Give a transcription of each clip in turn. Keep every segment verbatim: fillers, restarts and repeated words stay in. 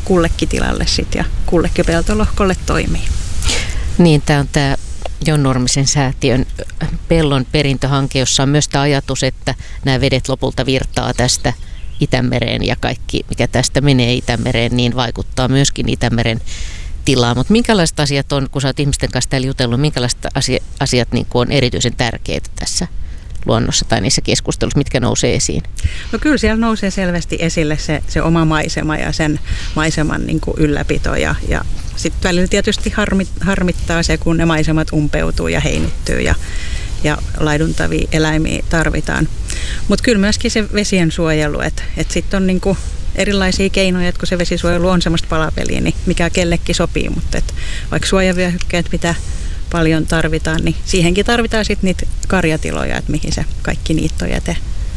kullekin tilalle sit ja kullekin peltolohkolle toimii. Niin, tämä on tämä Jon Nurmisen säätiön pellon perintöhanke, jossa on myös tämä ajatus, että nämä vedet lopulta virtaa tästä Itämereen ja kaikki, mikä tästä menee Itämereen, niin vaikuttaa myöskin Itämeren tilaan. Mutta minkälaiset asiat on, kun sä oot ihmisten kanssa täällä jutellut, minkälaiset asiat, asiat niin on erityisen tärkeitä tässä luonnossa tai niissä keskusteluissa, mitkä nousee esiin? No kyllä siellä nousee selvästi esille se, se oma maisema ja sen maiseman niin kuin ylläpito ja, ja sitten välillä tietysti harmit, harmittaa se, kun ne maisemat umpeutuu ja heinittyy ja, ja laiduntavia eläimiä tarvitaan. Mutta kyllä myöskin se vesien suojelu, että et sitten on niinku erilaisia keinoja, että kun se vesisuojelu on semmoista palapeliä, niin mikä kellekin sopii, mutta et vaikka suojavyöhykkeet, mitä paljon tarvitaan, niin siihenkin tarvitaan sitten niitä karjatiloja, että mihin se kaikki niittojäte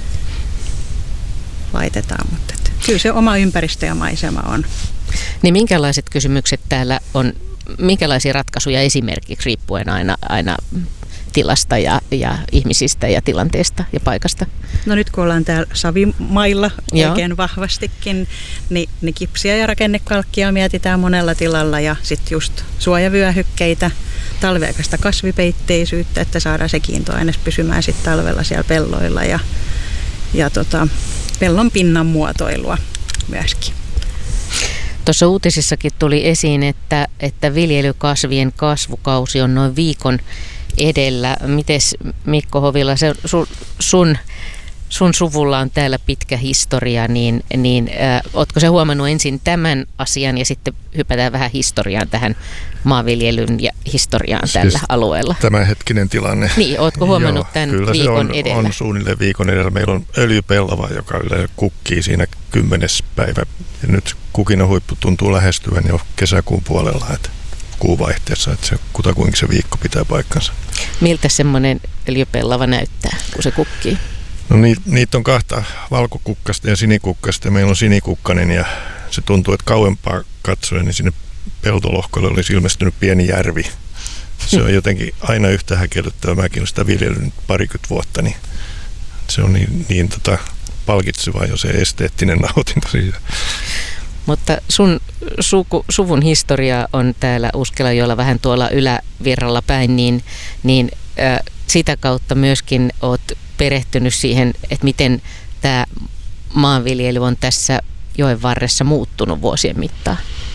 laitetaan, mutta et kyllä se oma ympäristö ja maisema on. Niin minkälaiset kysymykset täällä on, minkälaisia ratkaisuja esimerkiksi riippuen aina, aina tilasta ja, ja ihmisistä ja tilanteesta ja paikasta? No nyt kun ollaan täällä savimailla Joo. oikein vahvastikin, niin, niin kipsiä ja rakennekalkkia mietitään monella tilalla ja sitten just suojavyöhykkeitä, talviaikaista kasvipeitteisyyttä, että saadaan se kiintoaines pysymään sitten talvella siellä pelloilla ja, ja tota, pellon pinnan muotoilua myöskin. Tuossa uutisissakin tuli esiin, että, että viljelykasvien kasvukausi on noin viikon edellä. Mites Mikko Hovila, se, sun, sun, sun suvulla on täällä pitkä historia, niin, niin äh, ootko sä huomannut ensin tämän asian ja sitten hypätään vähän historiaan tähän maanviljelyn ja historiaan siis tällä alueella? Tämänhetkinen tilanne. Niin, ootko huomannut Joo, tämän kyllä viikon se on, edellä? on suunnilleen viikon edellä. Meillä on öljypellava, joka yleensä kukkii siinä kymmenes päivä. Ja nyt kukina huippu tuntuu lähestyvän jo kesäkuun puolella, että kuuvaihteessa, että se kutakuinkin se viikko pitää paikkansa. Miltä semmoinen öljypellava näyttää, kun se kukkii? No niitä, niitä on kahta, valkokukkasta ja sinikukkasta, ja meillä on sinikukkainen, ja se tuntuu, että kauempaa katsoen, niin sinne peltolohkolle olisi ilmestynyt pieni järvi. Se on jotenkin aina yhtä häkellyttävä. Mäkin olen sitä viljellyt parikymmentä vuotta, niin se on niin, niin tota, palkitsevaa jo se esteettinen nautinto siitä. Mutta sun suku, suvun historia on täällä Uskelajoella vähän tuolla ylävirralla päin, niin, niin äh, sitä kautta myöskin oot perehtynyt siihen, että miten tämä maanviljely on tässä joen varressa muuttunut vuosien mittaan.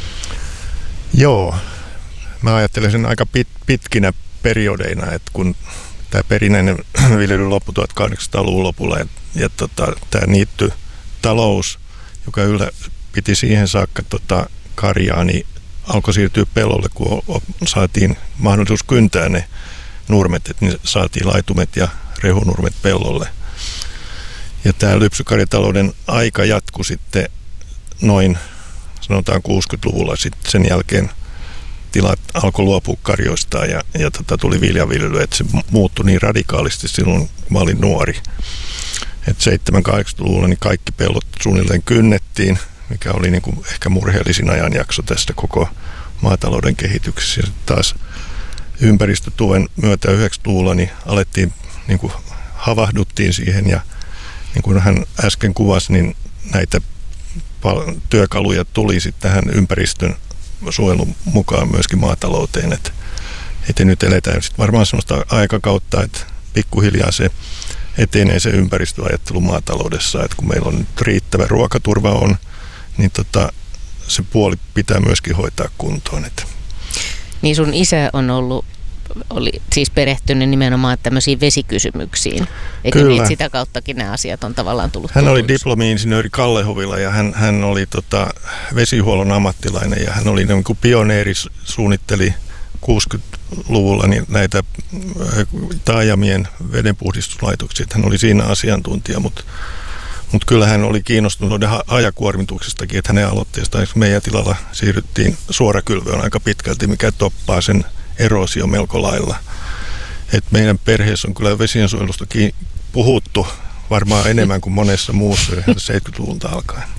Joo, mä ajattelen sen aika pit, pitkinä periodeina, että kun tämä perinteinen viljely loppui tuhatkahdeksansataaluvun lopulla ja, ja tota, tämä niitty talous, joka yllä piti siihen saakka tota karjaa, niin alkoi siirtyä pellolle, kun saatiin mahdollisuus kyntää ne nurmet, että niin saatiin laitumet ja rehunurmet pellolle. Ja tämä lypsykarjatalouden aika jatkui sitten noin, sanotaan kuusikymmentäluvulla, sitten sen jälkeen tilat alkoi luopua karjoistaan ja, ja tota, tuli viljaviljely, että se muuttui niin radikaalisti silloin, kun mä olin nuori. Että seitsemänkymmentä-kahdeksankymmentäluvulla niin kaikki pellot suunnilleen kynnettiin, mikä oli niin kuin ehkä murheellisin ajanjakso tästä koko maatalouden kehityksessä. Ja taas ympäristötuen myötä yhdeksänkymmentäluvulla niin alettiin, niin kuin havahduttiin siihen ja niin kuin hän äsken kuvasi, niin näitä työkaluja tuli sitten tähän ympäristön suojelun mukaan myöskin maatalouteen. Että, että nyt eletään sitten varmaan sellaista aikakautta, että pikkuhiljaa se etenee se ympäristöajattelu maataloudessa, että kun meillä on nyt riittävä ruokaturva on, niin tota, se puoli pitää myöskin hoitaa kuntoon. Että. Niin sun isä on ollut, oli siis perehtynyt nimenomaan tämmöisiin vesikysymyksiin. Eikö Kyllä. niin, että sitä kauttakin nämä asiat on tavallaan tullut Hän tullut. oli diplomi-insinööri Kalle Hovila ja hän, hän oli tota, vesihuollon ammattilainen ja hän oli niin kuin pioneeri, suunnitteli kuusikymmentäluvulla niin näitä taajamien vedenpuhdistuslaitoksia. Hän oli siinä asiantuntija, mutta mut kyllä hän oli kiinnostunut hajakuormituksestakin, että hänen aloitteestaan meidän tilalla siirryttiin suorakylvöön aika pitkälti, mikä toppaa sen eroosio melko lailla. Et meidän perheessä on kyllä vesiensuojelustakin puhuttu varmaan enemmän kuin monessa muussa seitsemänkymmentäluvulta alkaen.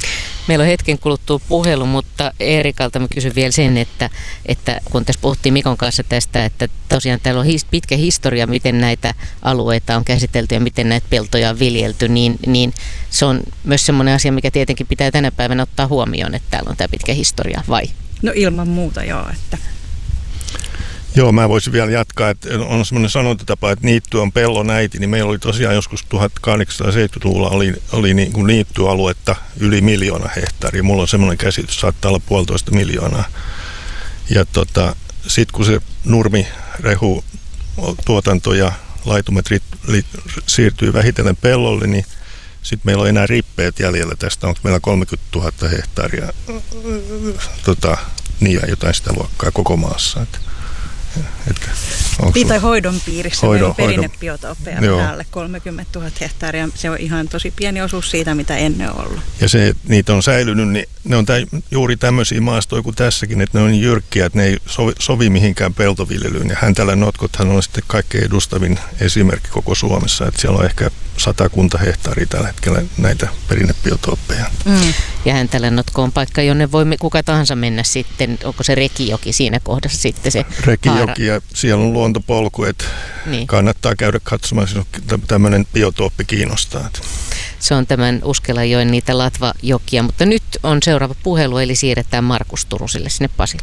Meillä on hetken kuluttua puhelu, mutta Eerikalta mä kysyn vielä sen, että, että kun tässä puhuttiin Mikon kanssa tästä, että tosiaan täällä on his, pitkä historia, miten näitä alueita on käsitelty ja miten näitä peltoja on viljelty, niin, niin se on myös semmoinen asia, mikä tietenkin pitää tänä päivänä ottaa huomioon, että täällä on tämä pitkä historia, vai? No ilman muuta joo, että... Joo, mä voisin vielä jatkaa, että on semmoinen sanontatapa, että niitty on pellon äiti, niin meillä oli tosiaan joskus tuhatkahdeksansataaseitsemänkymmentäluvulla oli, oli niin kuin niittyaluetta yli miljoona hehtaaria. Mulla on semmoinen käsitys, saattaa olla puolitoista miljoonaa. Ja tota, sitten kun se nurmirehu tuotanto ja laitumet siirtyy vähitellen pellolle, niin sitten meillä on enää rippeet jäljellä tästä. Onko meillä kolmekymmentätuhatta hehtaaria tota, niin jotain sitä luokkaa koko maassa. Että Että niin, tai hoidon piirissä hoidon, meillä on perinnebiotooppeja päälle kolmekymmentätuhatta hehtaaria. Se on ihan tosi pieni osuus siitä, mitä ennen on ollut. Ja se, että niitä on säilynyt, niin ne on tä, juuri tämmöisiä maastoja kuin tässäkin, että ne on niin jyrkkiä, että ne ei sovi, sovi mihinkään peltoviljelyyn. Ja Häntälän notkothan on sitten kaikkein edustavin esimerkki koko Suomessa, että siellä on ehkä satakunta hehtaaria tällä hetkellä näitä perinnebiotooppeja. Mm. Ja Häntälän notko on paikka, jonne voi kuka tahansa mennä sitten, onko se Rekijoki siinä kohdassa sitten se Rekijoki ja siellä on luontopolku, että niin. Kannattaa käydä katsomaan, jos tämmöinen biotooppi kiinnostaa. Se on tämän Uskelajoen niitä latvajokia, mutta nyt on seuraava puhelu, eli siirretään Markus Turusille sinne Pasille.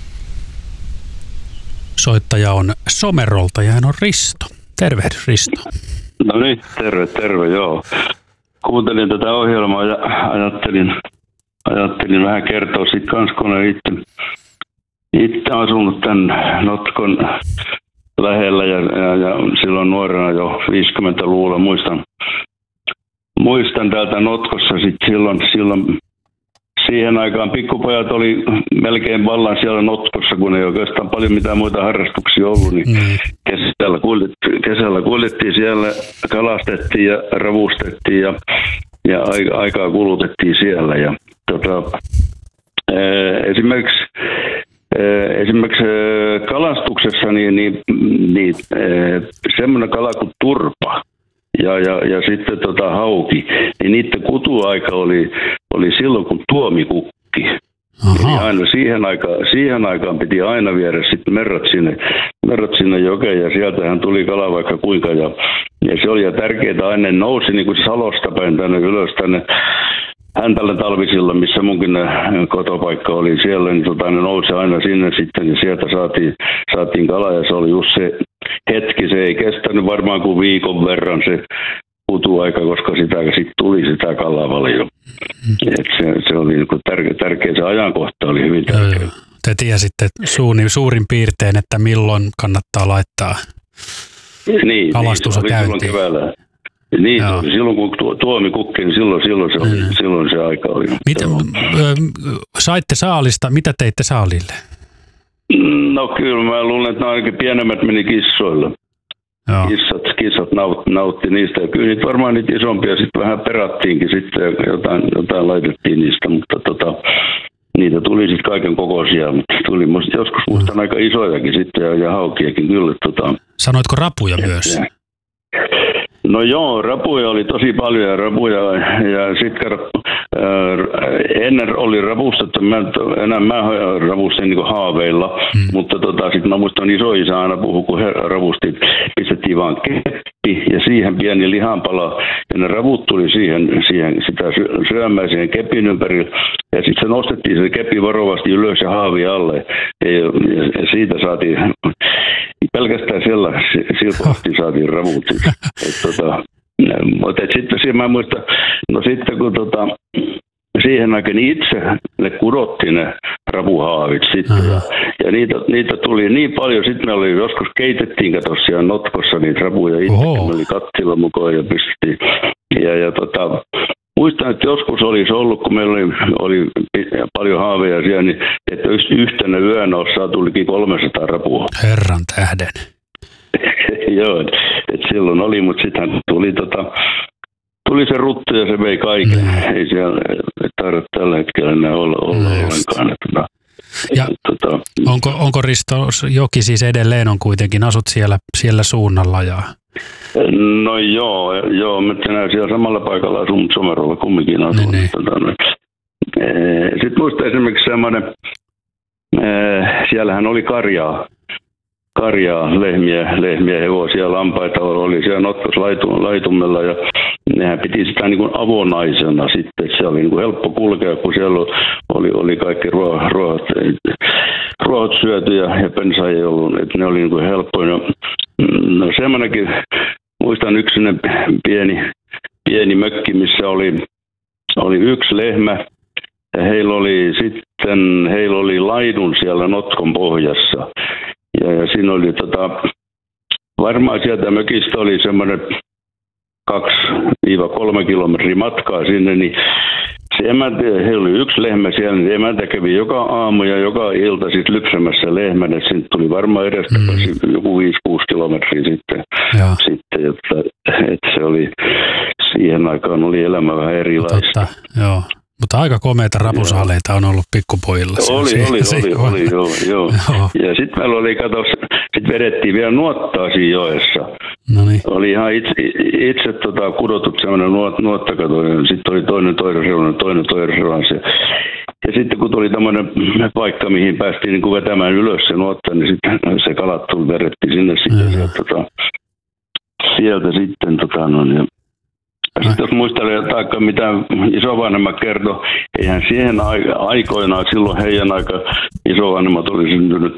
Soittaja on Somerolta ja hän on Risto. Tervehdys Risto. No niin, terve, terve, joo. Kuuntelin tätä ohjelmaa ja ajattelin, ajattelin vähän kertoa siitä kanssa, kun olen itse, itse asunut tämän Notkon lähellä ja, ja, ja silloin nuorena jo viisikymmentäluvulla muistan, muistan täältä Notkossa sitten silloin, silloin siihen aikaan pikkupojat oli melkein vallan siellä Notkossa, kun ei oikeastaan paljon mitään muita harrastuksia ollut, niin mm. kesällä, kuljettiin, kesällä kuljettiin siellä, kalastettiin ja ravustettiin ja, ja aikaa kulutettiin siellä. Ja, tota, esimerkiksi esimerkiksi kalastuksessa niin, niin, niin semmoinen kala kuin turpa ja, ja, ja sitten tota hauki, niin niiden kutuaika oli, oli silloin kun tuomikukki. Eli aina siihen aikaan, siihen aikaan piti aina viedä sitten merrat sinne, merrat sinne jokeen ja sieltähän tuli kala vaikka kuinka. Ja, ja se oli ja tärkeää aina nousi niin kuin Salosta päin tänne ylös tänne Häntälän talvisilla, missä munkin kotopaikka oli siellä, niin tota, ne nousi aina sinne sitten ja sieltä saatiin, saatiin kala ja se oli just se hetki, se ei kestänyt varmaan kuin viikon verran se kutuaika, koska sitä sitten tuli sitä kalaa paljon. Et se, se oli niin kuin tärkeä, tärkeä, se ajankohta oli hyvin tärkeä. Te tiesitte suurin, suurin piirtein, että milloin kannattaa laittaa niin, kalastusta niin, käyntiin. Niin, joo. Silloin kun tuomi kukki, niin silloin, silloin, se, oli, mm. silloin se aika oli. Mitä, saitte saalista, mitä teitte saalille? No kyllä, mä luulen, että ainakin pienemmät meni kissoilla. Joo. Kissat, kissat naut, nautti niistä. Ja kyllä niitä varmaan niitä isompia sitten vähän perattiinkin sitten ja jotain, jotain laitettiin niistä, mutta tota, niitä tuli sitten kaiken kokoisia. Mutta tuli musta, joskus muistan aika isojakin sitten ja, ja haukiakin kyllä. Tota, Sanoitko rapuja et, myös? Ja, no joo, rapuja oli tosi paljon ja rapuja ja sitten äh, ennen oli ravustettu, mä enää mä ravustin niin kuin haaveilla, hmm. mutta tota, sitten mä muistan isoisä aina puhui, kun he ravustit, pistettiin vaan keppi ja siihen pieni lihanpala ja ne ravut tuli siihen, siihen sitä syömään siihen kepin ympärille ja sitten se nostettiin se kepi varovasti ylös ja haavi alle ja, ja, ja siitä saatiin pelkästään siellä silpoasti saatiin ravut. Et, tota, mutta sitten mä muistan, no sitten kun tota, siihen aikaan itse ne kudottiin ne rapuhaavit sitten ja, ja niitä, niitä tuli niin paljon, sitten me oli joskus keitettiin kato siellä Notkossa niitä rapuja itse, me oli kattila mukaan ja pystyttiin ja, ja tota, muistan, että joskus olisi ollut, kun meillä oli, oli paljon haaveja siellä, niin että yhtenä yönä olisi saatu liki kolmesataa rapua. Herran tähden. Joo, että silloin oli, mutta sitten tuli, tota, tuli se ruttu ja se vei kaiken. Mm. Ei siellä tarvitse tällä hetkellä enää olla, olla no, ollenkaan. Että, ja tota, onko, onko Risto joki siis edelleen on kuitenkin, asut siellä, siellä suunnalla ja... No joo, joo, mä tänään siellä samalla paikalla asun, mutta Somerolla kumminkin asun. Niin, niin. Sitten muista esimerkiksi semmoinen, siellähän oli karjaa, karjaa lehmiä, lehmiä, hevosia, lampaita oli siellä Notkos laitumella ja nehän piti sitä niin kuin avonaisena sitten. Se oli niin kuin helppo kulkea, kun siellä oli, oli kaikki ruohot, ruohot, ruohot syöty ja, ja pensa ei ollut, että ne oli niin kuin helppoja. No, no semmoinenkin, muistan yksinen pieni, pieni mökki, missä oli, oli yksi lehmä. Ja heillä oli sitten, heillä oli laidun siellä Notkon pohjassa. Ja, ja siinä oli tota, varmaan sieltä mökistä oli semmoinen kaksi kolme kilometriä matkaa sinne, niin se emäntä, heillä oli yksi lehmä siellä, niin emäntä kävi joka aamu ja joka ilta sitten lypsämässä lehmän, että siitä tuli varmaan edestä mm. joku viisi kuusi kilometriä sitten, sitten että, että se oli, siihen aikaan oli elämä vähän erilaista. Totta, joo. Mutta aika komeita rapusahleita on ollut pikkupojilla. Oli, oli, oli, oli, joo, joo. joo. Ja sitten meillä oli, kato, sitten vedettiin vielä nuottaa siinä joessa. Noniin. Oli ihan itse, itse tota, kudotut semmoinen nuot, nuottakato, ja sitten oli toinen toinen reuna, toinen toinen reuna. Ja sitten kun tuli tämmöinen paikka, mihin päästiin niin kuin vetämään ylös se nuotta, niin sitten se kalat tuli, vedettiin sinne sitten sieltä, tota, sieltä sitten, tota, no, ja sitten jos muistelee taikka mitä isovanhemmat kertoi, eihän siihen aikoinaan, silloin heidän aika isovanhemmat oli syntynyt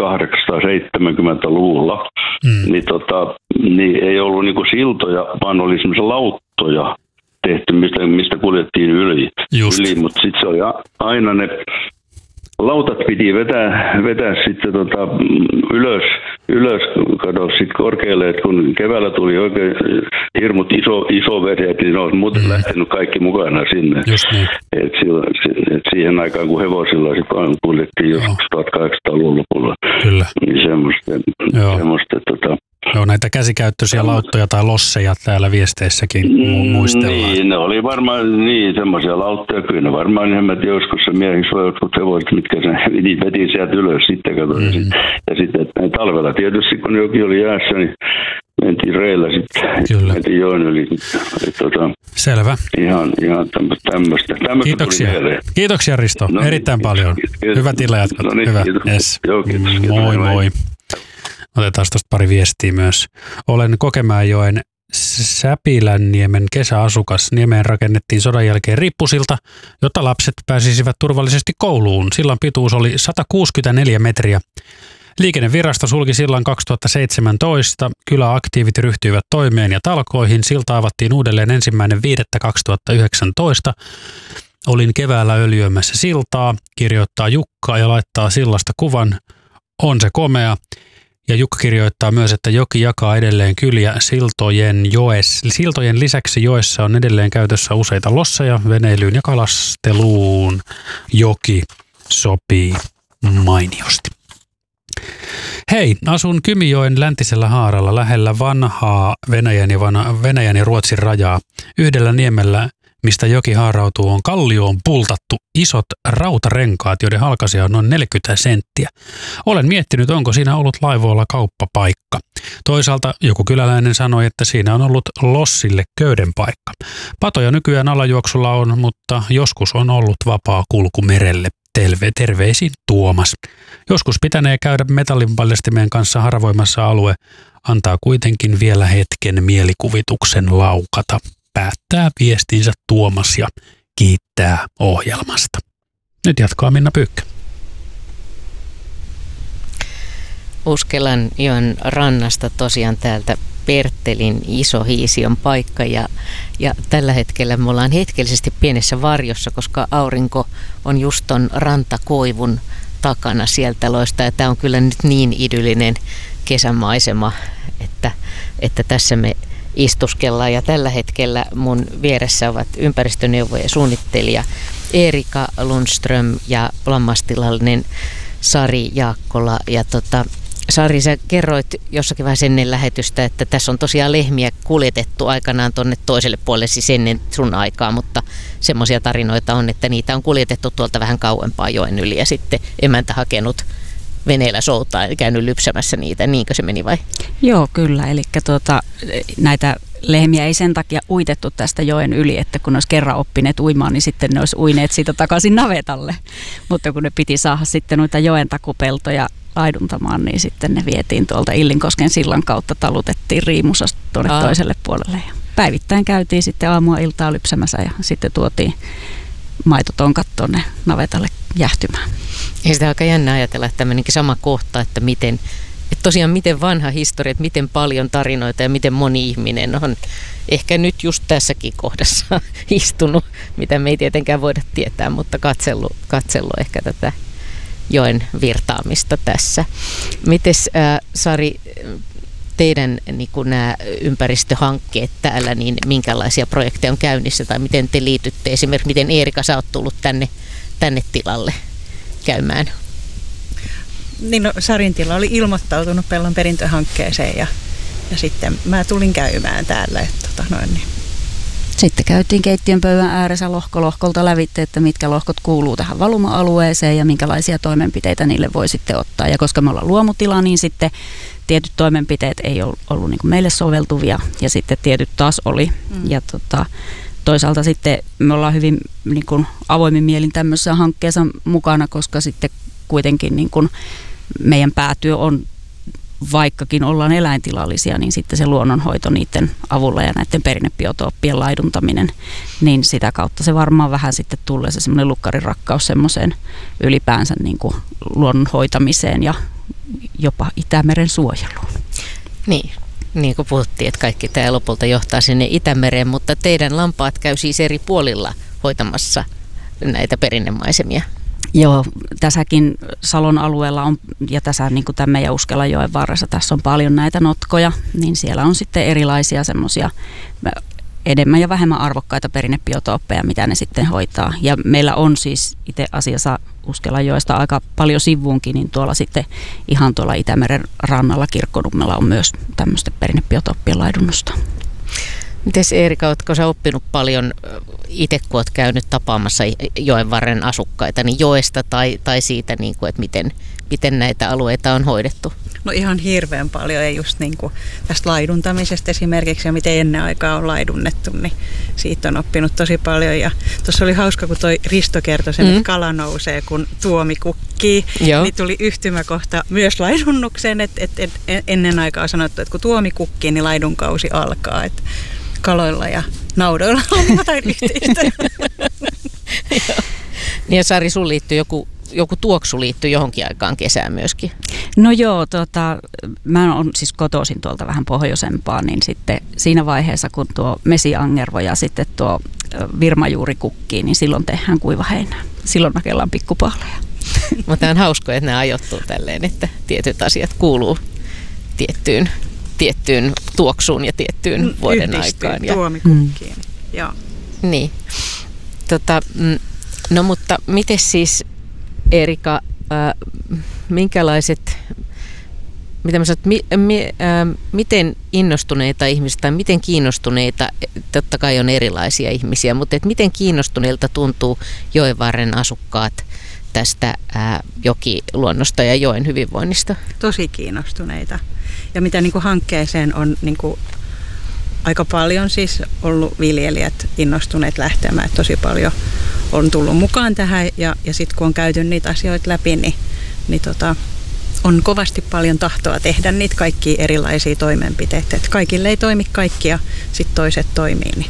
tuhatkahdeksansataaseitsemänkymmentäluvulla, mm. niin, tota, niin ei ollut niinku siltoja, vaan oli semmoisia lauttoja tehty, mistä, mistä kuljettiin yli, yli mutta sitten se oli aina ne lautat piti vetää, vetää sitten tota ylös, ylös kato sitten korkealle, että kun keväällä tuli oikein hirmut iso, iso vede, niin ne olisi muuten mm. lähtenyt kaikki mukana sinne. Niin. Et silloin, et siihen aikaan, kun hevosilla sitten kuljettiin joskus tuhatkahdeksansataaluvun lopulla, Kyllä. niin semmoista, semmoista tota, Joo, näitä käsikäyttöisiä lauttoja tai losseja täällä viesteissäkin mu- muistellaan. Niin, ne oli varmaan niin semmoisia lauttoja. Kyllä ne varmaan ihan joskus se miehiksi vai jotkut hevoset, mitkä se veti, veti sieltä ylös sitten. Mm-hmm. Ja, sit, ja sitten talvella tietysti, kun joki oli jäässä, niin mentiin reillä sitten. Kyllä. Mentiin joen yli. Tota, Selvä. Ihan, ihan tämmöistä. Kiitoksia. Kiitoksia Risto, no, erittäin kiitos, paljon. Kiitos. Hyvät illanjatkat. No niin, Hyvä. Kiitos. Yes. Joo, kiitos. Moi moi. Otetaan tuosta pari viestiä myös. Olen Kokemäenjoen Säpilänniemen kesäasukas. Niemeen rakennettiin sodan jälkeen rippusilta, jotta lapset pääsisivät turvallisesti kouluun. Sillan pituus oli sata kuusikymmentäneljä metriä. Liikennevirasto sulki sillan kaksituhattaseitsemäntoista. Kyläaktiivit ryhtyivät toimeen ja talkoihin. Silta avattiin uudelleen ensimmäinen viidettä kaksituhattayhdeksäntoista. Olin keväällä öljyämässä siltaa, kirjoittaa Jukka ja laittaa sillasta kuvan. On se komea. Ja Jukka kirjoittaa myös, että joki jakaa edelleen kyliä siltojen joes. Siltojen lisäksi joessa on edelleen käytössä useita losseja veneilyyn ja kalasteluun. Joki sopii mainiosti. Hei, asun Kymijoen läntisellä haaralla lähellä vanhaa Venäjän ja, vanha, Venäjän ja Ruotsin rajaa. Yhdellä niemellä, mistä joki haarautuu, on kallioon pultattu isot rautarenkaat, joiden halkaisia on noin neljäkymmentä senttiä. Olen miettinyt, onko siinä ollut laivoilla kauppapaikka. Toisaalta joku kyläläinen sanoi, että siinä on ollut lossille köyden paikka. Patoja nykyään alajuoksulla on, mutta joskus on ollut vapaa kulku merelle. Terve, terveisin Tuomas. Joskus pitänee käydä metallinpaljastimeen kanssa haravoimassa alue. Antaa kuitenkin vielä hetken mielikuvituksen laukata. Päättää viestinsä Tuomas ja kiittää ohjelmasta. Nyt jatkaa Minna Pyykkä. Uskelanjoen rannasta tosiaan täältä Perttelin Isohiision paikka ja, ja tällä hetkellä me ollaan hetkellisesti pienessä varjossa, koska aurinko on just ton rantakoivun takana sieltä loista ja tämä on kyllä nyt niin idyllinen kesämaisema, että, että tässä me istuskellaan ja tällä hetkellä mun vieressä ovat ympäristöneuvoja suunnittelija Erika Lundström ja lammastilallinen Sari Jaakkola. Ja tota, Sari, sä kerroit jossakin vaiheessa ennen lähetystä, että tässä on tosiaan lehmiä kuljetettu aikanaan tuonne toiselle puolelle, siis ennen sun aikaa, mutta semmoisia tarinoita on, että niitä on kuljetettu tuolta vähän kauempaa joen yli ja sitten emäntä hakenut veneellä soutaa ja käynyt lypsämässä niitä. Niinkö se meni vai? Joo, kyllä. Eli tuota, näitä lehmiä ei sen takia uitettu tästä joen yli, että kun ne olisi kerran oppineet uimaan, niin sitten ne olisi uineet siitä takaisin navetalle. Mutta kun ne piti saada sitten noita joen takupeltoja laiduntamaan, niin sitten ne vietiin tuolta Illinkosken sillan kautta, talutettiin riimusasta tuonne Aa. toiselle puolelle. Ja päivittäin käytiin sitten aamua iltaa lypsämässä ja sitten tuotiin maitotonkat tuonne navetalle jähtymään. Ja sitä on aika jännä ajatella, että tämmöinenkin sama kohta, että miten, että tosiaan miten vanha historia, että miten paljon tarinoita ja miten moni ihminen on ehkä nyt just tässäkin kohdassa istunut, mitä me ei tietenkään voida tietää, mutta katsellut, katsellut ehkä tätä joen virtaamista tässä. Mites äh, Sari, teidän niin kuin nämä ympäristöhankkeet täällä, niin minkälaisia projekteja on käynnissä tai miten te liitytte? Esimerkiksi miten Eerika, sä oot tullut tänne, tänne tilalle käymään? Niin no, Sarin tila oli ilmoittautunut Pellon perintöhankkeeseen ja, ja sitten mä tulin käymään täällä. Että, tota, noin, niin. Sitten käytiin keittiön pöydän ääressä lohko lohkolta lävitse, että mitkä lohkot kuuluu tähän valuma-alueeseen ja minkälaisia toimenpiteitä niille voi sitten ottaa. Ja koska me ollaan luomutila, niin sitten tietyt toimenpiteet ei ollut, ollut niin kuin meille soveltuvia ja sitten tietyt taas oli. Mm. Ja tota, toisaalta sitten me ollaan hyvin niin kuin avoimin mielin tämmöisessä hankkeessa mukana, koska sitten kuitenkin niin kuin meidän päätyö on, vaikkakin ollaan eläintilallisia, niin sitten se luonnonhoito niiden avulla ja näiden perinnebiotooppien laiduntaminen, niin sitä kautta se varmaan vähän sitten tulee se semmoinen lukkarin rakkaus semmoiseen ylipäänsä niin kuin luonnon hoitamiseen ja jopa Itämeren suojeluun. Niin, niin kuin puhuttiin, että kaikki tämä lopulta johtaa sinne Itämereen, mutta teidän lampaat käy siis eri puolilla hoitamassa näitä perinnemaisemia. Joo, tässäkin Salon alueella on, ja tässä niin kuin tämän meidän Uskelanjoen varressa, tässä on paljon näitä notkoja, niin siellä on sitten erilaisia semmoisia enemmän ja vähemmän arvokkaita perinnebiotooppeja, mitä ne sitten hoitaa. Ja meillä on siis itse asiassa Uskelanjoesta aika paljon sivuunkin, niin tuolla sitten ihan tuolla Itämeren rannalla Kirkkonummella on myös tämmöistä perinnebiotooppien laidunnusta. Mites Eerika, ootko sä oppinut paljon itse, kun oot käynyt tapaamassa joenvarren asukkaita, niin joesta tai, tai siitä, niin kuin, että miten, miten näitä alueita on hoidettu? No ihan hirveän paljon, ja just niin kuin tästä laiduntamisesta esimerkiksi, ja miten ennen aikaa on laidunnettu, niin siitä on oppinut tosi paljon. Ja tuossa oli hauska, kun toi Risto kertoi sen, mm. että kala nousee, kun tuomi kukkii, Joo. niin tuli yhtymäkohta myös laidunnukseen, että, että ennen aikaa sanottu, että kun tuomi kukkii, niin laidunkausi alkaa, että kaloilla ja naudoilla on jotain yhteistä. Niin ja Sari, sun liittyy joku, joku tuoksu liittyy johonkin aikaan kesään myöskin. No joo, tota, mä oon siis kotoisin tuolta vähän pohjoisempaa, niin sitten siinä vaiheessa, kun tuo mesiangervo ja sitten tuo virmajuuri kukkii, niin silloin tehdään kuivaheinää. Silloin nakellaan pikkupahleja. Mutta on hauskoa, että nämä ajoittuu tälleen, että tietyt asiat kuuluu tiettyyn tiettyyn tuoksuun ja tiettyyn vuoden Yhdistyy aikaan. Ja tuomikukkiin, mm. joo. Niin. Tota, no mutta miten siis, Eerika, äh, minkälaiset, mitä mä sanon, mi, mi, äh, miten innostuneita ihmisiä tai miten kiinnostuneita, totta kai on erilaisia ihmisiä, mutta et miten kiinnostuneilta tuntuu joenvarren asukkaat tästä äh, jokiluonnosta ja joen hyvinvoinnista? Tosi kiinnostuneita. Ja mitä niin kuin hankkeeseen on niin kuin aika paljon siis ollut viljelijät innostuneet lähtemään. Tosi paljon on tullut mukaan tähän ja, ja sitten kun on käyty niitä asioita läpi, niin, niin tota, on kovasti paljon tahtoa tehdä niitä kaikkia erilaisia toimenpiteitä. Et kaikille ei toimi kaikki ja sitten toiset toimii. Niin.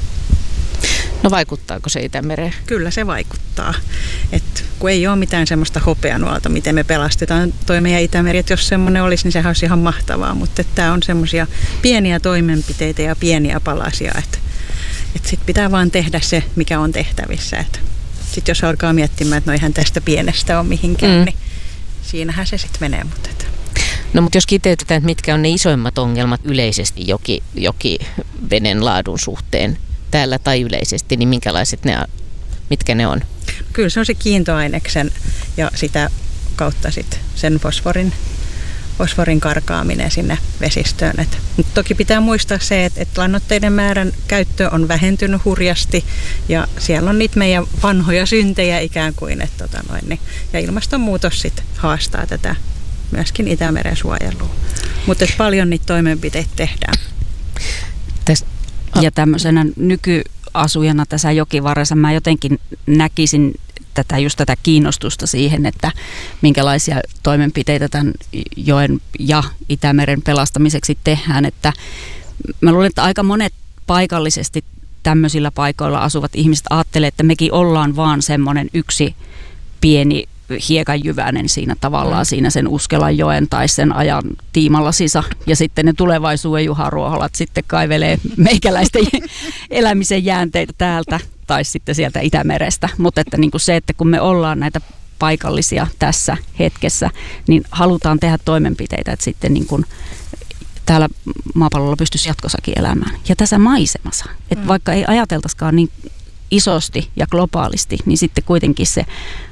No vaikuttaako se Itämereen? Kyllä se vaikuttaa. Et kun ei ole mitään semmoista hopeanuolta, miten me pelastetaan toi meidän Itämeri, että jos semmoinen olisi, niin sehän olisi ihan mahtavaa. Mutta tämä on semmoisia pieniä toimenpiteitä ja pieniä palasia, että et sitten pitää vaan tehdä se, mikä on tehtävissä. Sitten jos alkaa miettimään, että no eihän tästä pienestä ole mihinkään, mm. niin siinähän se sitten menee. Mutta et. No mutta jos kiteytetään, että mitkä on ne isoimmat ongelmat yleisesti joki, jokiveden laadun suhteen, täällä tai yleisesti, niin minkälaiset ne, mitkä ne on? Kyllä se on se kiintoaineksen ja sitä kautta sit sen fosforin, fosforin karkaaminen sinne vesistöön. Et, mutta toki pitää muistaa se, että, että lannoitteiden määrän käyttö on vähentynyt hurjasti ja siellä on niitä meidän vanhoja syntejä ikään kuin. Et, tota noin, niin, ja ilmastonmuutos sit haastaa tätä myöskin Itämeren suojelua. Mutta paljon niitä toimenpiteitä tehdään. Tästä Ja tämmöisenä nykyasujana tässä jokivarressa mä jotenkin näkisin tätä, just tätä kiinnostusta siihen, että minkälaisia toimenpiteitä tämän joen ja Itämeren pelastamiseksi tehdään. Että mä luulen, että aika monet paikallisesti tämmöisillä paikoilla asuvat ihmiset ajattelee, että mekin ollaan vaan semmoinen yksi pieni hiekanjyväinen siinä tavallaan mm. siinä sen Uskelanjoen tai sen ajan tiimalasissa. Ja sitten ne tulevaisuuden juharuoholat sitten kaivelee meikäläisten elämisen jäänteitä täältä tai sitten sieltä Itämerestä. Mutta että niin kuin se, että kun me ollaan näitä paikallisia tässä hetkessä, niin halutaan tehdä toimenpiteitä, että sitten niin kuin täällä maapallolla pystyisi jatkossakin elämään. Ja tässä maisemassa, että mm. vaikka ei ajateltaisikaan niin isosti ja globaalisti, niin sitten kuitenkin se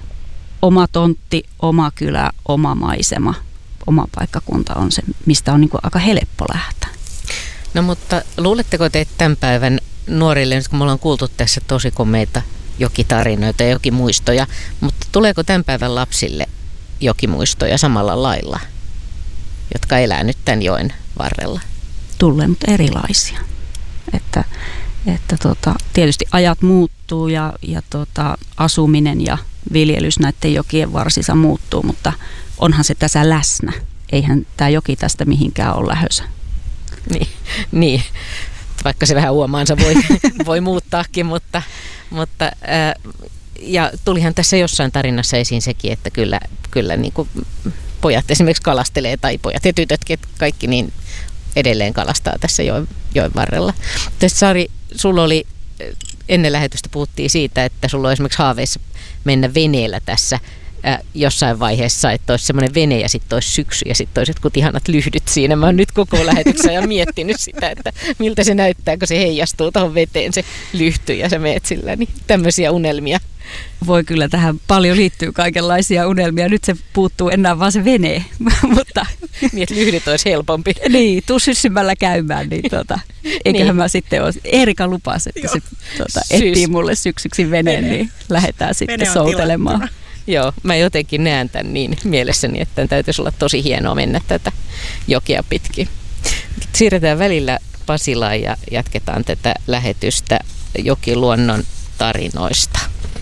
oma tontti, oma kylä, oma maisema, oma paikkakunta on se, mistä on niin kuin aika helppo lähteä. No mutta luuletteko te, että tämän päivän nuorille, nyt kun me ollaan kuultu tässä tosi komeita jokitarinoita ja jokimuistoja, mutta tuleeko tämän päivän lapsille jokimuistoja samalla lailla, jotka elää nyt tämän joen varrella? Tulee, mutta erilaisia. Että, että tota, tietysti ajat muuttuu ja, ja tota, asuminen ja viljelys näiden jokien varsissa muuttuu, mutta onhan se tässä läsnä. Eihän tämä joki tästä mihinkään ole lähössä. Niin, niin. Vaikka se vähän uomaansa voi, voi muuttaakin, mutta, mutta ää, ja tulihan tässä jossain tarinassa esiin sekin, että kyllä, kyllä niin kuin pojat esimerkiksi kalastelee, tai pojat ja tytötkin, kaikki niin edelleen kalastaa tässä joen, joen varrella. Tästä Sari, sulla oli, ennen lähetystä puhuttiin siitä, että sulla on esimerkiksi haaveissa mennä veneellä tässä äh, jossain vaiheessa, että olisi semmoinen vene ja sitten olisi syksy ja sitten olisi jotkut ihanat lyhdyt siinä. Mä oon nyt koko lähetyksen ja miettinyt sitä, että miltä se näyttää, kun se heijastuu tuohon veteen se lyhty ja sä meet sillä, niin tämmöisiä unelmia. Voi kyllä, tähän paljon liittyy kaikenlaisia unelmia. Nyt se puuttuu enää vaan se vene, mutta niin, että lyhdyt olisi helpompi. Niin, tuu syssymällä käymään, niin tuota, eiköhän niin. Mä sitten ole. Eerika lupasi, että Joo. se tuota, etsii mulle syksyksi veneen, vene. Niin lähdetään sitten vene soutelemaan. Tilattuna. Joo, mä jotenkin näen tämän niin mielessäni, että täytyisi olla tosi hienoa mennä tätä jokea pitkin. Siirretään välillä Pasilaan ja jatketaan tätä lähetystä jokiluonnon tarinoista.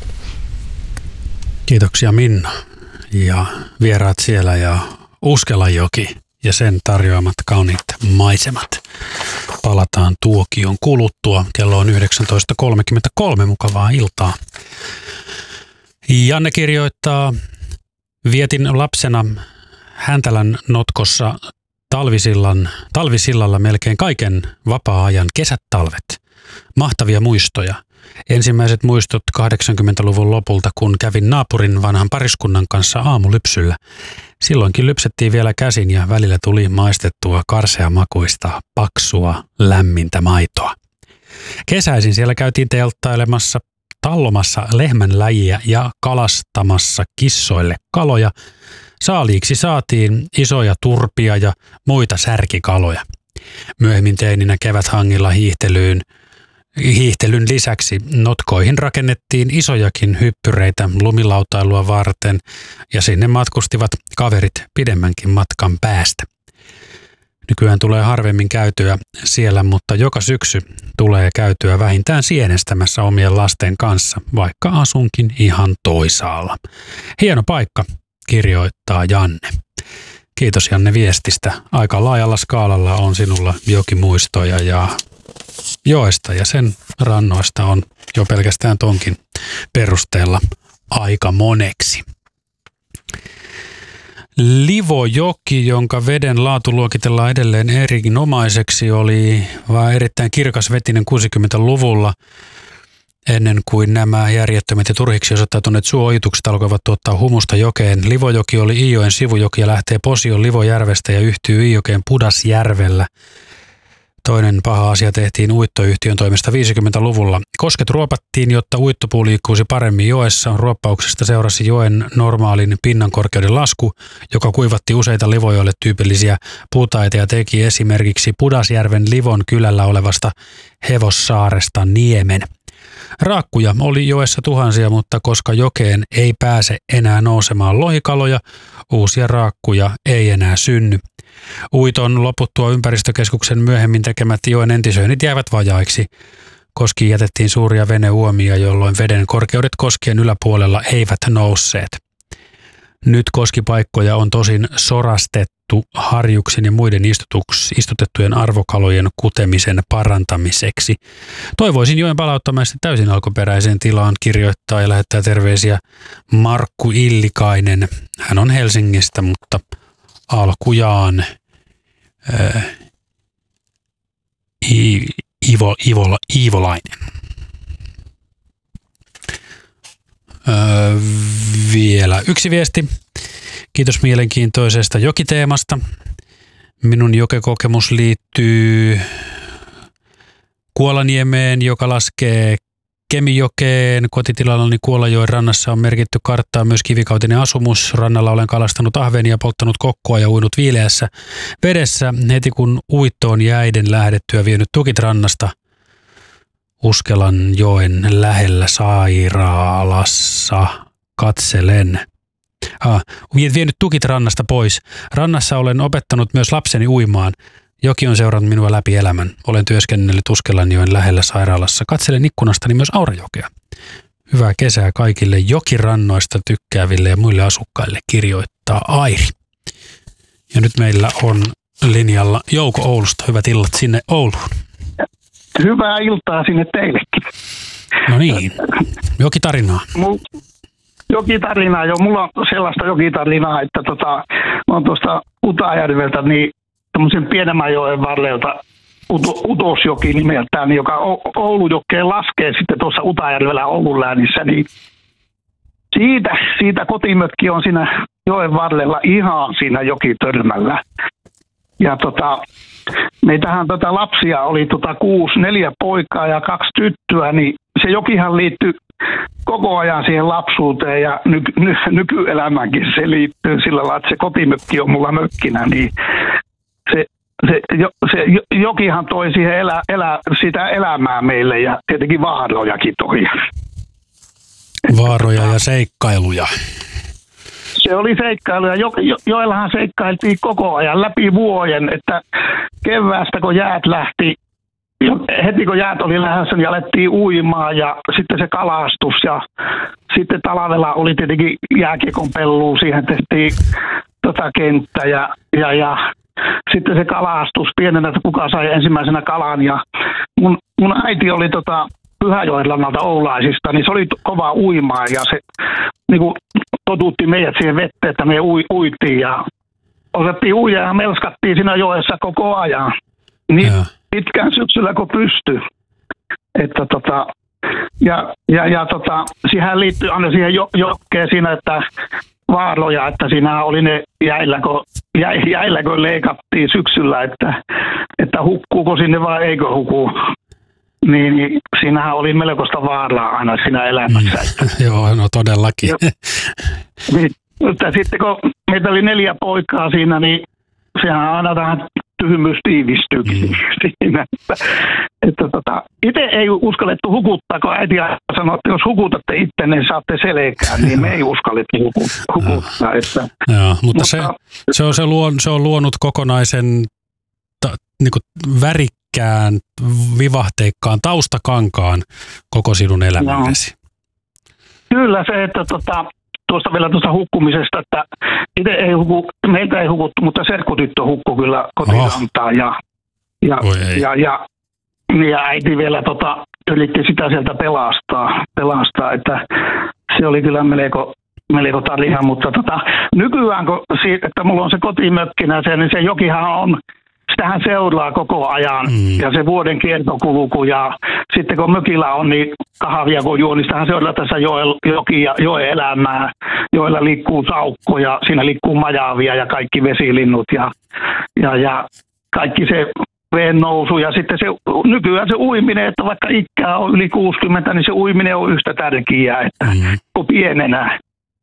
Kiitoksia Minna ja vieraat siellä ja Uskelanjoki ja sen tarjoamat kauniit maisemat. Palataan tuokion kuluttua. Kello on yhdeksäntoista kolmekymmentäkolme. Mukavaa iltaa. Janne kirjoittaa, vietin lapsena Häntälän notkossa talvisillan, talvisillalla melkein kaiken vapaa-ajan kesät talvet. Mahtavia muistoja. Ensimmäiset muistot kahdeksankymmentäluvun lopulta, kun kävin naapurin vanhan pariskunnan kanssa aamulypsyllä. Silloinkin lypsettiin vielä käsin ja välillä tuli maistettua karseamakuista, paksua, lämmintä maitoa. Kesäisin siellä käytiin telttailemassa, tallomassa lehmän läjiä ja kalastamassa kissoille kaloja. Saaliiksi saatiin isoja turpia ja muita särkikaloja. Myöhemmin teininä keväthangilla hiihtelyyn Hiihtelyn lisäksi notkoihin rakennettiin isojakin hyppyreitä lumilautailua varten ja sinne matkustivat kaverit pidemmänkin matkan päästä. Nykyään tulee harvemmin käytyä siellä, mutta joka syksy tulee käytyä vähintään sienestämässä omien lasten kanssa, vaikka asunkin ihan toisaalla. Hieno paikka, kirjoittaa Janne. Kiitos Janne viestistä. Aika laajalla skaalalla on sinulla jokimuistoja ja joesta ja sen rannoista on jo pelkästään tonkin perusteella aika moneksi. Livojoki, jonka veden laatu luokitellaan edelleen erinomaiseksi, oli vaan erittäin kirkasvetinen kuusikymmentäluvulla ennen kuin nämä järjettömät ja turhiksi osoittautuneet suojitukset alkoivat tuottaa humusta jokeen. Livojoki oli Iijoen sivujoki ja lähtee Posion Livojärvestä ja yhtyy Iijokeen Pudasjärvellä. Toinen paha asia tehtiin uittoyhtiön toimesta viisikymmentäluvulla. Kosket ruopattiin, jotta uittopuu liikkuisi paremmin joessa. Ruoppauksesta seurasi joen normaalin pinnankorkeuden lasku, joka kuivatti useita Livojoelle tyypillisiä puutaita ja teki esimerkiksi Pudasjärven Livon kylällä olevasta Hevossaaresta niemen. Raakkuja oli joessa tuhansia, mutta koska jokeen ei pääse enää nousemaan lohikaloja, uusia raakkuja ei enää synny. Uiton loputtua ympäristökeskuksen myöhemmin tekemät joen entisöinnit jäivät vajaiksi. Koskiin jätettiin suuria veneuomia, jolloin veden korkeudet koskien yläpuolella eivät nousseet. Nyt koskipaikkoja on tosin sorastettu harjuksen ja muiden istutettujen arvokalojen kutemisen parantamiseksi. Toivoisin joen palauttamista täysin alkuperäiseen tilaan, kirjoittaa ja lähettää terveisiä Markku Illikainen. Hän on Helsingistä, mutta alkujaan ää, I, Ivo, Ivo, Iivolainen. Öö, vielä yksi viesti. Kiitos mielenkiintoisesta jokiteemasta. Minun jokekokemus liittyy Kuolaniemeen, joka laskee Kemijokeen. Kotitilallani Kuolajoen rannassa on merkitty karttaan myös kivikautinen asumus. Rannalla olen kalastanut ahvenia, polttanut kokkoa ja uinut viileässä vedessä. Heti kun uittoon jäiden lähdettyä vienyt tukit rannasta Uskelanjoen lähellä sairaalassa katselen. Ah, vienyt tukit rannasta pois. Rannassa olen opettanut myös lapseni uimaan. Joki on seurannut minua läpi elämän. Olen työskennellyt Uskelanjoen lähellä sairaalassa. Katselen ikkunastani myös Aurajokea. Hyvää kesää kaikille jokirannoista tykkääville ja muille asukkaille, kirjoittaa Airi. Ja nyt meillä on linjalla Jouko Oulusta. Hyvät illat sinne Ouluun. Hyvää iltaa sinne teillekin. No niin, jokitarinaa. Mul- jokitarinaa, jo. Mulla on sellaista jokitarinaa, että tota, mä oon tuosta Utajärveltä, niin tämmöisen Pienemäjoen varrelta Ut- Utosjoki nimeltään, joka Oulujokeen laskee sitten tuossa Utajärvellä Oulun läänissä, niin siitä, siitä kotimökki on siinä joen varrella ihan siinä jokitörmällä. Ja tota, meitähän tota lapsia oli tota kuusi, neljä poikaa ja kaksi tyttöä, niin se jokihan liittyy koko ajan siihen lapsuuteen ja ny- ny- nykyelämäänkin se liittyy sillä lailla, että se kotimökki on mulla mökkinä, niin se, se, jo, se jokihan toi siihen elä, elä, sitä elämää meille ja tietenkin vaarojakin toi. Vaaroja ja seikkailuja. Se oli seikkailu ja jo, jo, joillahan seikkailtiin koko ajan läpi vuoden, että keväästä kun jäät lähti, heti kun jäät oli lähdössä, niin alettiin uimaan ja sitten se kalastus ja sitten talvella oli tietenkin jääkiekon pelluu, siihen tehtiin tota kenttä ja, ja, ja sitten se kalastus pienenä, että kuka sai ensimmäisenä kalan ja mun, mun äiti oli tota Pyhäjoenlannalta Oulaisista, niin se oli kova uimaa ja se niin kuin totutti meidät siihen vetteen, että me ui, uitiin ja osettiin uija ja melskattiin siinä joessa koko ajan. Niin ja pitkään syksyllä kun pystyi. Että tota, ja, ja, ja tota, siihen liittyy aina siihen jo, jokkeen siinä, että vaaroja, että siinä oli ne jäillä, kun, jä, jäillä, kun leikattiin syksyllä, että, että hukkuuko sinne vai eikö huku. Niin, niin siinähän oli melkoista vaaraa aina siinä elämässä. Mm, joo, no todellakin. Niin, mutta sitten kun meitä oli neljä poikaa siinä, niin sehän aina tähän tyhmyys tiivistyykin mm. siinä. Että, että tota, itse ei uskallettu hukuttaa, kun äiti sanoi, että jos hukutatte itse, niin saatte selkään, niin me ei uskallettu hukuttaa. Että, joo, mutta, mutta se, se, on se, luon, se on luonut kokonaisen ta, niin kuin värikkään, vivahteikkaan, taustakankaan koko sinun elämällesi. Kyllä se, että tota, tuosta vielä tuosta hukkumisesta, että itse ei huku, meitä ei hukuttu, mutta serkkutyttö hukkui kyllä kotirantaan ja, ja, ja, ja, ja äiti vielä tota, yritti sitä sieltä pelastaa, pelastaa, että se oli kyllä melko, melko tarina, mutta tota, nykyään kun siitä, että mulla on se kotimökkinä se, niin se jokihan on, sitähän seuraa koko ajan mm. ja se vuoden kiertokulku ja sitten kun mökillä on niin kahvia kun juo, niin sitähän seuraa tässä joki ja joen elämää, joilla liikkuu saukko ja siinä liikkuu majavia ja kaikki vesilinnut ja, ja, ja kaikki se veen nousu ja sitten se nykyään se uiminen, että vaikka ikää on yli kuusikymmentä, niin se uiminen on yhtä tärkeää, että mm. kun pienenä.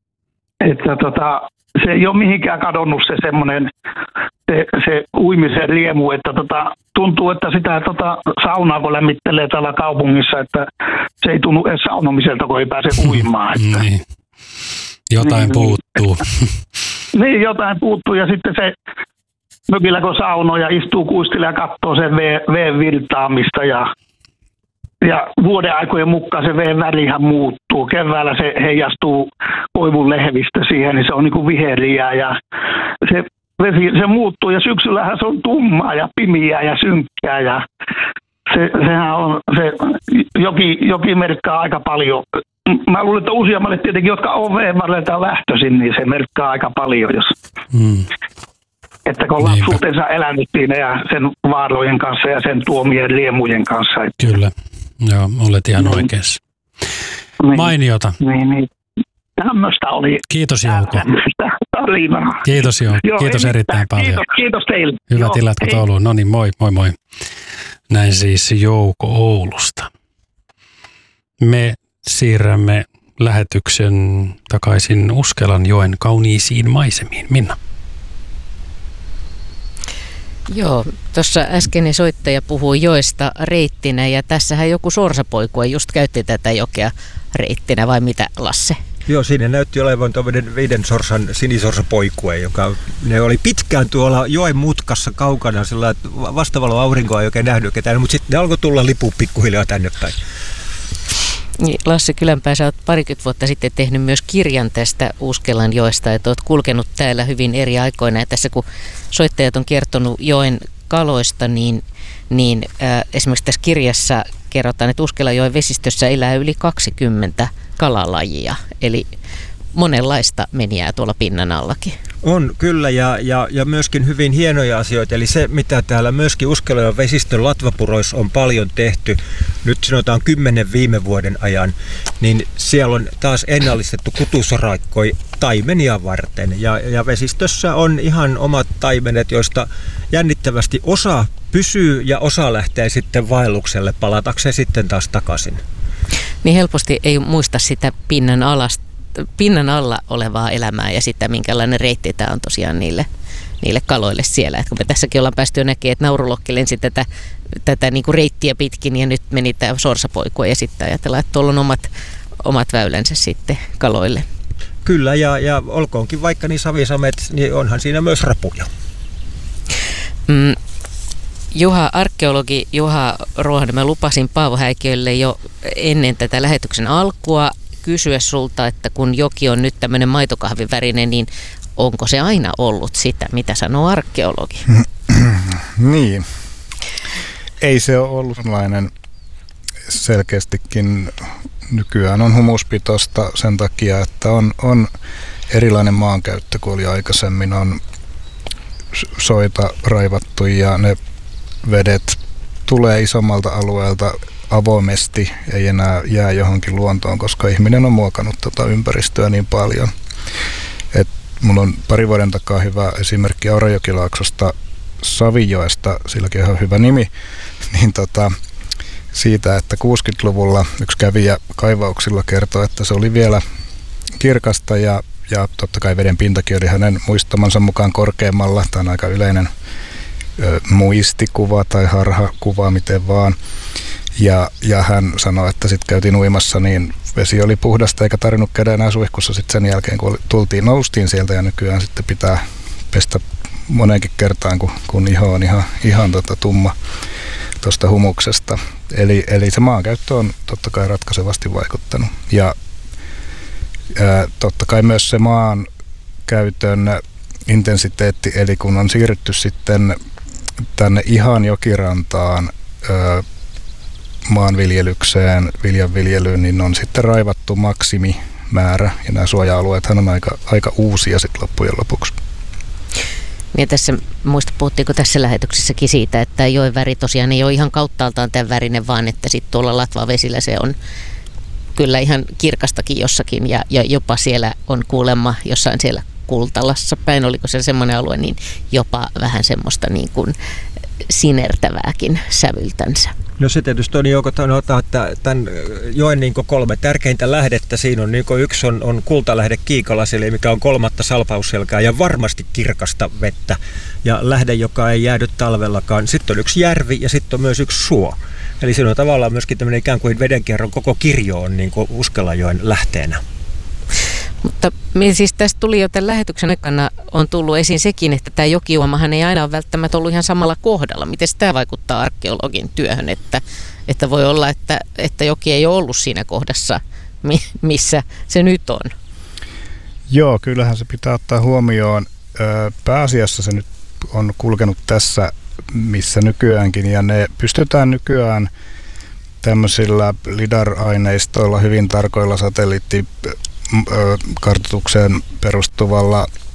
Että tota, se ei ole mihinkään kadonnut se semmoinen se, se uimisen riemu, että tota, tuntuu, että sitä tota, saunaa kun lämmittelee täällä kaupungissa, että se ei tunnu edes saunomiselta, kun ei pääse uimaan. Että. Niin. Jotain niin, puuttuu. Niin, jotain puuttuu ja sitten se mökillä kun saunoo ja istuu kuistilla ja katsoo sen veen virtaamista ja Ja vuoden aikojen mukaan se veen värihän muuttuu. Keväällä se heijastuu koivun lehvistä siihen, niin se on niin kuin viheriä ja se vesi se muuttuu ja syksyllähän se on tummaa ja pimiää ja synkkää ja se, sehän on se joki, joki merkkaa aika paljon. Mä luulen, että useammalle tietenkin, jotka on veen varrelta lähtöisin, niin se merkkaa aika paljon, jos mm. että kun lapsuutensa elänyt siinä ja sen vaarojen kanssa ja sen tuomien riemujen kanssa. Kyllä. Joo, olet ihan niin oikeassa. Niin, mainiota. Niin, niin. Tämmöistä oli. Kiitos Jouko. Kiitos Jouko. Joo, kiitos erittäin paljon. Kiitos, kiitos teille. Hyvät illat kun Ouluun. No niin, moi, moi, moi. Näin siis Jouko Oulusta. Me siirrämme lähetyksen takaisin Uskelanjoen kauniisiin maisemiin. Minna. Joo, tuossa äskeinen soittaja puhui joesta reittinä ja tässähän joku sorsapoikue just käytti tätä jokea reittinä, vai mitä Lasse? Joo, siinä näytti olevan tuommoinen viiden sorsan sinisorsapoikue, joka ne oli pitkään tuolla joen mutkassa kaukana, sillä vastavalo aurinkoa ei oikein nähnyt ketään, mutta sitten ne alkoi tulla lipu pikkuhiljaa tänne päin. Niin, Lasse Kylänpää, sä oot parikymmentä vuotta sitten tehnyt myös kirjan tästä Uskelanjoesta, että oot kulkenut täällä hyvin eri aikoina. Ja tässä kun soittajat on kertonut joen kaloista, niin, niin äh, esimerkiksi tässä kirjassa kerrotaan, että Uskelanjoen vesistössä elää yli kaksikymmentä kalalajia, eli monenlaista menijää tuolla pinnan allakin. On kyllä, ja, ja, ja myöskin hyvin hienoja asioita. Eli se, mitä täällä myöskin Uskelanjoen vesistön latvapuroissa on paljon tehty, nyt sanotaan kymmenen viime vuoden ajan, niin siellä on taas ennallistettu kutusoraikkoja taimenia varten. Ja, ja vesistössä on ihan omat taimenet, joista jännittävästi osa pysyy ja osa lähtee sitten vaellukselle palatakseen sitten taas takaisin. Niin helposti ei muista sitä pinnan alasta. pinnan alla olevaa elämää ja sitten minkälainen reitti tämä on tosiaan niille, niille kaloille siellä. Et kun me tässäkin ollaan päästy jo näkemään, että naurulokki lensi tätä, tätä niinku reittiä pitkin ja nyt meni tämä sorsapoikue ja sitten ajatellaan, että tuolla on omat, omat väylänsä sitten kaloille. Kyllä ja, ja olkoonkin vaikka niin savisamet, niin onhan siinä myös rapuja. Mm. Juha, arkeologi Juha Ruohonen, mä lupasin Paavo Häikiölle jo ennen tätä lähetyksen alkua kysyä sulta, että kun joki on nyt tämmöinen maitokahvin värinen, niin onko se aina ollut sitä, mitä sanoo arkeologi? Niin. Ei se ole ollut sellainen, selkeästikin nykyään on humuspitoista sen takia, että on, on erilainen maankäyttö kuin oli aikaisemmin. On soita raivattu ja ne vedet tulee isommalta alueelta avoimesti, ei enää jää johonkin luontoon, koska ihminen on muokannut tota ympäristöä niin paljon. Et mulla on pari vuoden takaa hyvä esimerkki Aurajokilaaksosta Savijoesta, silläkin on hyvä nimi, niin tota, siitä, että kuusikymmentäluvulla yksi kävijä kaivauksilla kertoi, että se oli vielä kirkasta ja, ja totta kai veden pintakin oli hänen muistamansa mukaan korkeammalla. Tämä on aika yleinen ö, muistikuva tai harhakuva, miten vaan. Ja, ja hän sanoi, että sitten käytiin uimassa, niin vesi oli puhdasta eikä tarvinnut käydä enää suihkussa sitten sen jälkeen, kun tultiin, noustiin sieltä ja nykyään sitten pitää pestä moneenkin kertaan, kun, kun iho on ihan, ihan tota tumma tuosta humuksesta. Eli, eli se maankäyttö on totta kai ratkaisevasti vaikuttanut. Ja ää, totta kai myös se maankäytön intensiteetti, eli kun on siirrytty sitten tänne ihan jokirantaan, ää, maanviljelykseen, viljanviljelyyn, niin on sitten raivattu maksimimäärä, ja nämä suoja-alueethan on aika, aika uusia sitten loppujen lopuksi. Ja tässä, muista puhuttiinko tässä lähetyksessäkin siitä, että joen väri tosiaan ei ole ihan kauttaaltaan tämän värinen, vaan että sitten tuolla latvavesillä se on kyllä ihan kirkastakin jossakin, ja, ja jopa siellä on kuulemma jossain siellä Kultalassa päin, oliko se semmoinen alue, niin jopa vähän semmoista niin kuin sinertävääkin sävyltänsä. No se tietysti on Jouko sanotaan, että tämän joen niin kolme tärkeintä lähdettä siinä on, niin yksi on, on kultalähde Kiikalaselle, mikä on kolmatta salpausselkää ja varmasti kirkasta vettä ja lähde, joka ei jäädy talvellakaan. Sitten on yksi järvi ja sitten on myös yksi suo. Eli siinä on tavallaan myöskin tämmöinen ikään kuin vedenkierron koko kirjo on niin kuin Uskelanjoen lähteenä. Mutta siis tästä tuli jo tämän lähetyksen aikana, on tullut esiin sekin, että tämä jokiuomahan ei aina ole välttämättä ollut ihan samalla kohdalla. Miten tämä vaikuttaa arkeologin työhön, että, että voi olla, että, että joki ei ole ollut siinä kohdassa, missä se nyt on? Joo, kyllähän se pitää ottaa huomioon. Pääasiassa se nyt on kulkenut tässä, missä nykyäänkin, ja ne pystytään nykyään tämmöisillä lidar-aineistoilla, hyvin tarkoilla satelliittikartoitukseen perustuvalla